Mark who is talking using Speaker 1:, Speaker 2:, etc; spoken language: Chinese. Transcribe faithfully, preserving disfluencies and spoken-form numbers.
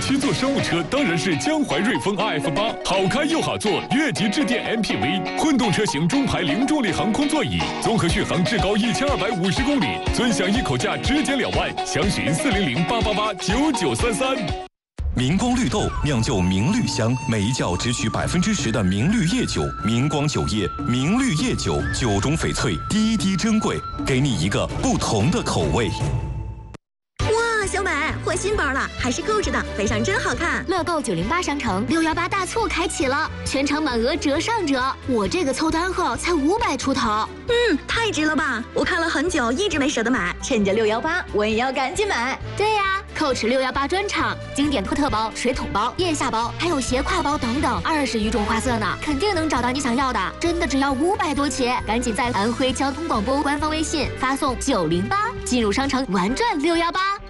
Speaker 1: 七座商务车当然是江淮瑞风 R F 八，好开又好坐，越级致电 M P V， 混动车型中排零重力航空座椅，综合续航至高一千二百五十公里，尊享一口价直减两万，详询四零零八八八九九三三。
Speaker 2: 明光绿豆酿就明绿香，每一窖只取百分之十的明绿叶酒。明光酒业明绿叶酒，酒中翡翠，滴滴珍贵，给你一个不同的口味。
Speaker 3: 哇，小美换新包了，还是购置的，背上真好看。
Speaker 4: 乐购九零八商城六幺八大促开启了，全场满额折上折，我这个凑单后才五百出头。
Speaker 3: 嗯，太值了吧！我看了很久，一直没舍得买，趁着六幺八，我也要赶紧买。
Speaker 4: 对呀、啊。Coach 六幺八专场，经典托特包、水桶包、腋下包，还有斜挎包等等，二十余种花色呢，肯定能找到你想要的。真的只要五百多起，赶紧在安徽交通广播官方微信发送九零八，进入商城玩转六幺八。